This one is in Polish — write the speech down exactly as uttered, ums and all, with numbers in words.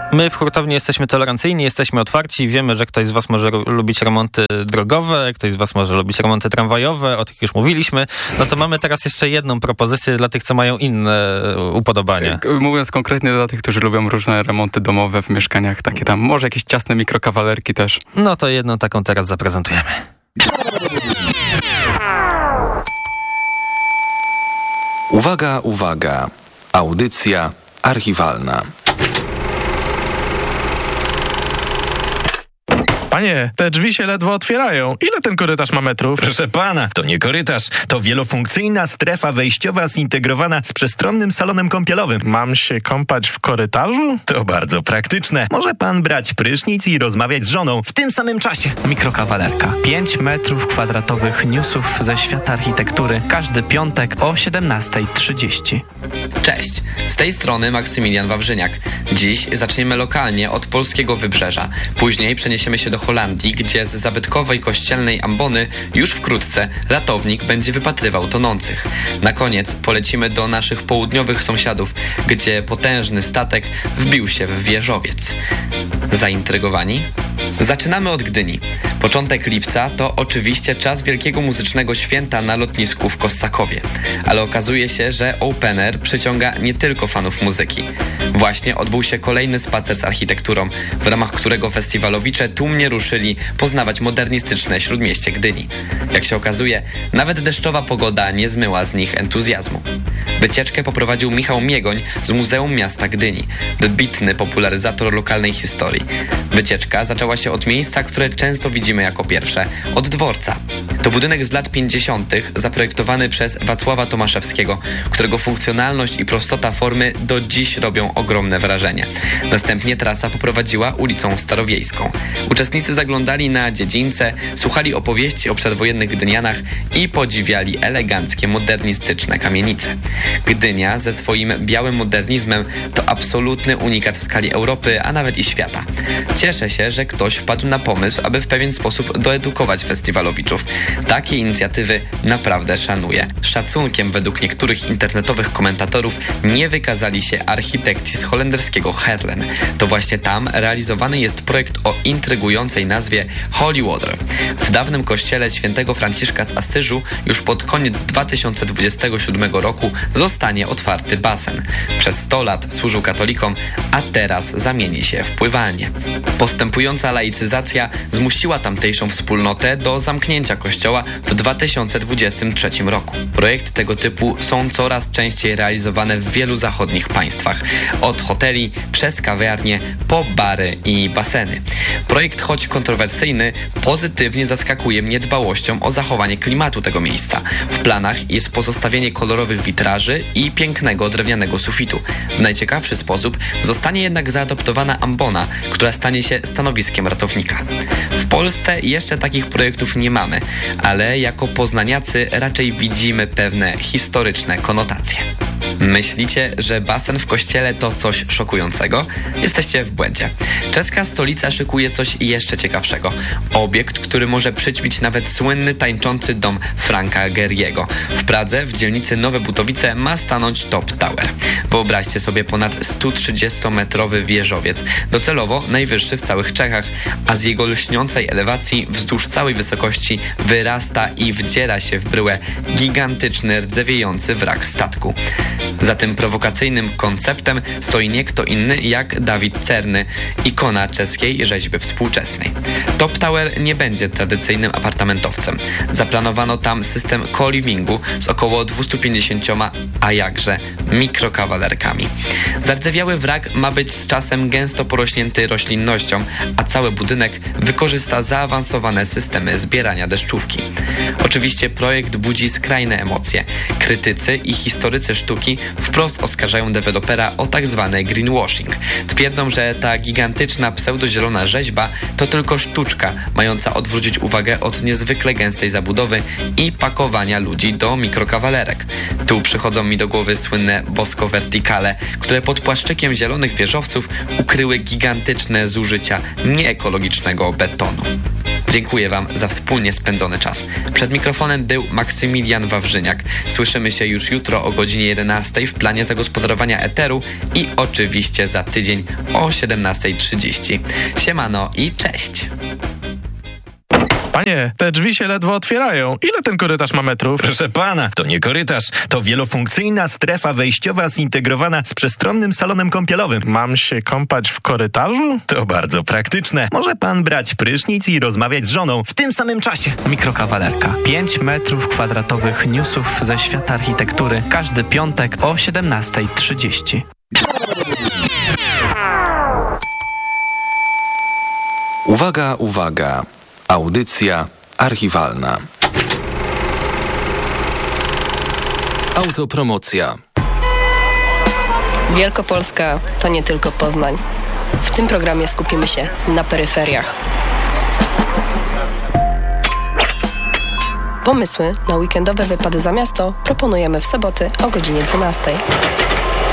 My w hurtowni jesteśmy tolerancyjni, jesteśmy otwarci, wiemy, że ktoś z was może ru- lubić remonty drogowe, ktoś z was może lubić remonty tramwajowe, o tych już mówiliśmy. No to mamy teraz jeszcze jedną propozycję dla tych, co mają inne upodobania. Mówiąc konkretnie dla tych, którzy lubią różne remonty domowe w mieszkaniach, takie tam, może jakieś ciasne mikrokawalerki też. No to jedną taką teraz zaprezentujemy. Uwaga, uwaga. Audycja archiwalna. Panie, te drzwi się ledwo otwierają. Ile ten korytarz ma metrów? Proszę pana, to nie korytarz, to wielofunkcyjna strefa wejściowa zintegrowana z przestronnym salonem kąpielowym. Mam się kąpać w korytarzu? To bardzo praktyczne. Może pan brać prysznic i rozmawiać z żoną w tym samym czasie. Mikrokawalerka. pięć metrów kwadratowych newsów ze świata architektury. Każdy piątek o siedemnasta trzydzieści. Cześć, z tej strony Maksymilian Wawrzyniak. Dziś zaczniemy lokalnie od polskiego wybrzeża. Później przeniesiemy się do Holandii, gdzie z zabytkowej kościelnej ambony już wkrótce ratownik będzie wypatrywał tonących. Na koniec polecimy do naszych południowych sąsiadów, gdzie potężny statek wbił się w wieżowiec. Zaintrygowani? Zaczynamy od Gdyni. Początek lipca to oczywiście czas wielkiego muzycznego święta na lotnisku w Kossakowie. Ale okazuje się, że Open Air przyciąga nie tylko fanów muzyki. Właśnie odbył się kolejny spacer z architekturą, w ramach którego festiwalowicze tłumnie ruszyli poznawać modernistyczne śródmieście Gdyni. Jak się okazuje, nawet deszczowa pogoda nie zmyła z nich entuzjazmu. Wycieczkę poprowadził Michał Miegoń z Muzeum Miasta Gdyni, wybitny popularyzator lokalnej historii. Wycieczka zaczęła się od miejsca, które często widzimy jako pierwsze, od dworca. To budynek z lat pięćdziesiątych zaprojektowany przez Wacława Tomaszewskiego, którego funkcjonalność i prostota formy do dziś robią ogromne wrażenie. Następnie trasa poprowadziła ulicą Starowiejską. Uczestnicy zaglądali na dziedzińce, słuchali opowieści o przedwojennych Gdynianach i podziwiali eleganckie, modernistyczne kamienice. Gdynia ze swoim białym modernizmem to absolutny unikat w skali Europy, a nawet i świata. Cieszę się, że ktoś wpadł na pomysł, aby w pewien sposób doedukować festiwalowiczów. Takie inicjatywy naprawdę szanuję. Szacunkiem według niektórych internetowych komentatorów nie wykazali się architekci z holenderskiego Heerlen. To właśnie tam realizowany jest projekt o intrygującej nazwie Holy Water. W dawnym kościele świętego Franciszka z Asyżu już pod koniec dwa tysiące dwudziestego siódmego roku zostanie otwarty basen. Przez sto lat służył katolikom, a teraz zamieni się w pływalnię. Postępująca laicyzacja zmusiła tamtejszą wspólnotę do zamknięcia kościoła w dwa tysiące dwudziestym trzecim roku. Projekty tego typu są coraz częściej realizowane w wielu zachodnich państwach. Od hoteli przez kawiarnie po bary i baseny. Projekt, choć kontrowersyjny, pozytywnie zaskakuje mnie dbałością o zachowanie klimatu tego miejsca. W planach jest pozostawienie kolorowych witraży i pięknego drewnianego sufitu. W najciekawszy sposób zostanie jednak zaadoptowana ambona, która stanie się stanowiskiem ratownika. W Polsce jeszcze takich projektów nie mamy, ale jako poznaniacy raczej widzimy pewne historyczne konotacje. Myślicie, że basen w kościele to coś szokującego? Jesteście w błędzie. Czeska stolica szykuje coś jeszcze ciekawszego. Obiekt, który może przyćmić nawet słynny tańczący dom Franka Gehry'ego. W Pradze, w dzielnicy Nowe Butowice, ma stanąć Top Tower. Wyobraźcie sobie ponad sto trzydziestometrowy wieżowiec, docelowo najwyższy w całych Czechach, a z jego lśniącej elewacji wzdłuż całej wysokości wyrasta i wdziera się w bryłę gigantyczny, rdzewiejący wrak statku. Za tym prowokacyjnym konceptem stoi nie kto inny jak Dawid Cerny, ikona czeskiej rzeźby współczesnej. Top Tower nie będzie tradycyjnym apartamentowcem. Zaplanowano tam system co-livingu z około dwieście pięćdziesięcioma, a jakże, mikrokawalerkami. Zardzewiały wrak ma być z czasem gęsto porośnięty roślinnością, a cały budynek wykorzysta zaawansowane systemy zbierania deszczówki. Oczywiście projekt budzi skrajne emocje. Krytycy i historycy sztuki wprost oskarżają dewelopera o tak zwany greenwashing. Twierdzą, że ta gigantyczna pseudozielona rzeźba to tylko sztuczka mająca odwrócić uwagę od niezwykle gęstej zabudowy i pakowania ludzi do mikrokawalerek. Tu przychodzą mi do głowy słynne Bosco Verticale, które pod płaszczykiem zielonych wieżowców ukryły gigantyczne zużycia nieekologicznego betonu. Dziękuję Wam za wspólnie spędzony czas. Przed mikrofonem był Maksymilian Wawrzyniak. Słyszymy się już jutro o godzinie jedenastej w planie zagospodarowania eteru i oczywiście za tydzień o siedemnasta trzydzieści. Siemano i cześć! Panie, te drzwi się ledwo otwierają. Ile ten korytarz ma metrów? Proszę pana, to nie korytarz, to wielofunkcyjna strefa wejściowa zintegrowana z przestronnym salonem kąpielowym. Mam się kąpać w korytarzu? To bardzo praktyczne. Może pan brać prysznic i rozmawiać z żoną w tym samym czasie. Mikrokawalerka. pięć metrów kwadratowych newsów ze świata architektury. Każdy piątek o siedemnasta trzydzieści. Uwaga, uwaga. Audycja archiwalna. Autopromocja. Wielkopolska to nie tylko Poznań. W tym programie skupimy się na peryferiach. Pomysły na weekendowe wypady za miasto proponujemy w soboty o godzinie dwunastej.